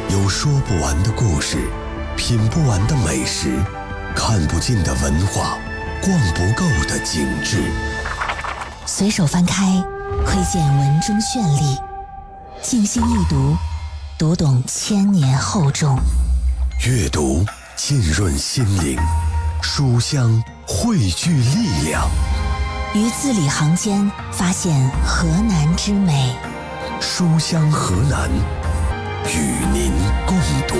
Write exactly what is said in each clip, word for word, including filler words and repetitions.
有说不完的故事，品不完的美食，看不尽的文化，逛不够的景致。 随手翻开，窥见文中绚丽；静心一读，读懂千年厚重。 阅读浸润心灵，书香汇聚力量。 于字里行间发现河南之美。 书香河南，与您共读。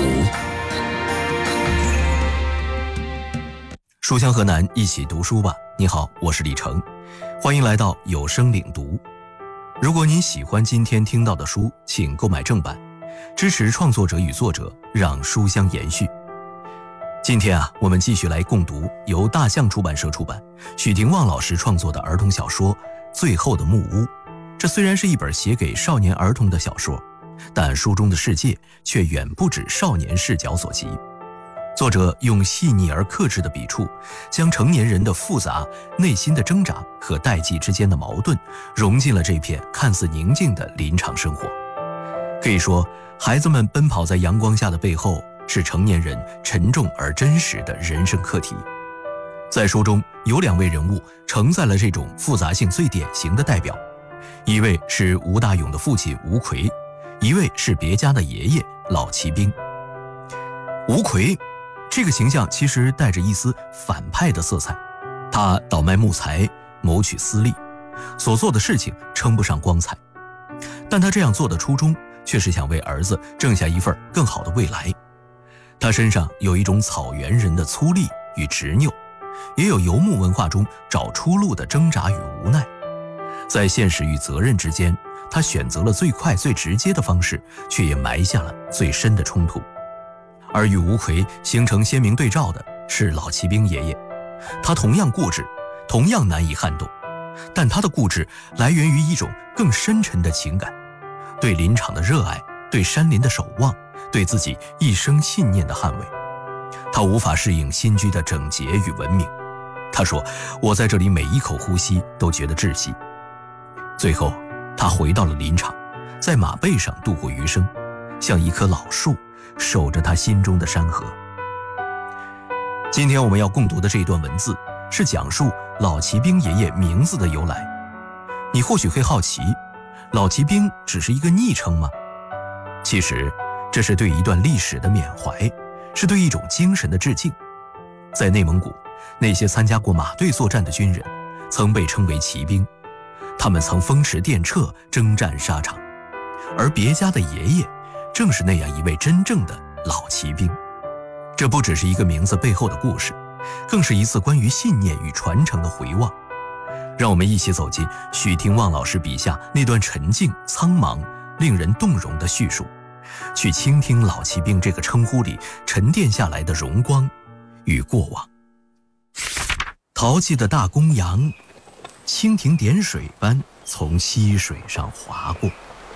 书香河南，一起读书吧。你好，我是李成，欢迎来到有声领读。如果您喜欢今天听到的书，请购买正版，支持创作者与作者，让书香延续。今天啊，我们继续来共读由大象出版社出版、许廷旺老师创作的儿童小说《最后的木屋》。这虽然是一本写给少年儿童的小说，但书中的世界却远不止少年视角所及。作者用细腻而克制的笔触，将成年人的复杂、内心的挣扎和代际之间的矛盾融进了这片看似宁静的林场生活。可以说，孩子们奔跑在阳光下的背后，是成年人沉重而真实的人生课题。在书中有两位人物承载了这种复杂性最典型的代表，一位是吴大勇的父亲吴奎，一位是别家的爷爷老骑兵。吴奎这个形象其实带着一丝反派的色彩，他倒卖木材，谋取私利，所做的事情称不上光彩，但他这样做的初衷却是想为儿子挣下一份更好的未来。他身上有一种草原人的粗粝与执拗，也有游牧文化中找出路的挣扎与无奈。在现实与责任之间，他选择了最快最直接的方式，却也埋下了最深的冲突。而与吴奎形成鲜明对照的是老骑兵爷爷，他同样固执，同样难以撼动，但他的固执来源于一种更深沉的情感，对林场的热爱，对山林的守望，对自己一生信念的捍卫。他无法适应新居的整洁与文明，他说，我在这里每一口呼吸都觉得窒息。最后他回到了林场，在马背上度过余生，像一棵老树守着他心中的山河。今天我们要共读的这段文字是讲述老骑兵爷爷名字的由来。你或许会好奇，老骑兵只是一个昵称吗？其实这是对一段历史的缅怀，是对一种精神的致敬。在内蒙古，那些参加过马队作战的军人曾被称为骑兵，他们曾风驰电掣，征战沙场，而别家的爷爷正是那样一位真正的老骑兵。这不只是一个名字背后的故事，更是一次关于信念与传承的回望。让我们一起走进许廷旺老师笔下那段沉静、苍茫、令人动容的叙述，去倾听老骑兵这个称呼里沉淀下来的荣光与过往。淘气的大公羊蜻蜓点水般从溪水上划过。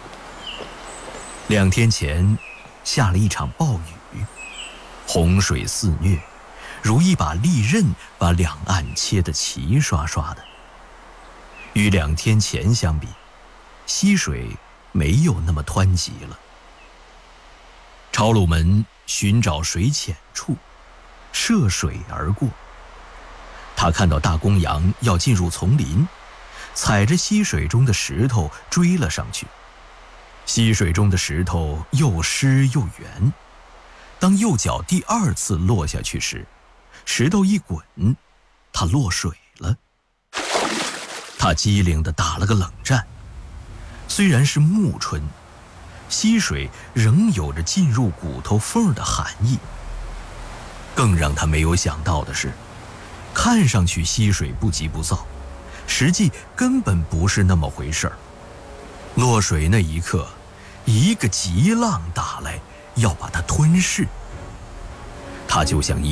两天前下了一场暴雨，洪水肆虐，如一把利刃把两岸切得齐刷刷的。与两天前相比，溪水没有那么湍急了。朝鲁门寻找水浅处，涉水而过。他看到大公羊要进入丛林，踩着溪水中的石头追了上去。溪水中的石头又湿又圆，当右脚第二次落下去时，石头一滚，他落水了。他机灵地打了个冷战。虽然是暮春，溪水仍有着进入骨头缝的寒意。更让他没有想到的是，看上去溪水不急不躁，实际根本不是那么回事儿。落水那一刻，一个急浪打来，要把它吞噬。它就像一